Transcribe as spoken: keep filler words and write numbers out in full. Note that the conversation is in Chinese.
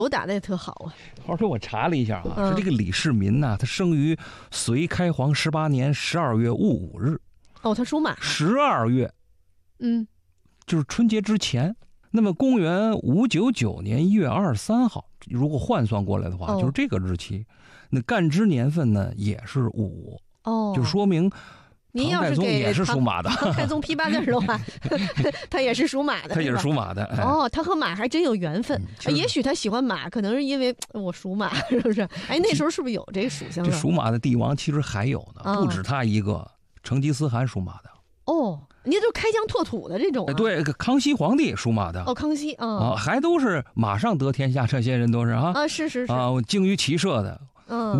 我打的也特好啊。 话说我查了一下啊， 嗯、 是这个李世民呐、啊，他生于隋开皇十八年十二月戊午日。 哦，他属马。 十二月， 嗯， 就是春节之前。那么公元五九九年一月二十三号，如果换算过来的话， 哦、 就是这个日期。那干支年份呢也是午。 哦， 就说明您要是给也是属马的。 太宗批八字的话，他也是属马的。 他也是属马的。 哎、哦，他和马还真有缘分。嗯、也许他喜欢马，可能是因为我属马，是不是？哎，那时候是不是有这个属相？ 这属马的帝王其实还有呢，哦、不止他一个。成吉思汗属马的。 哦，你这都开疆拓土的这种、啊。 对，康熙皇帝属马的。 哦，康熙啊、 哦，还都是马上得天下，这些人都是啊。 啊，是是是。 啊，精于骑射的。 嗯。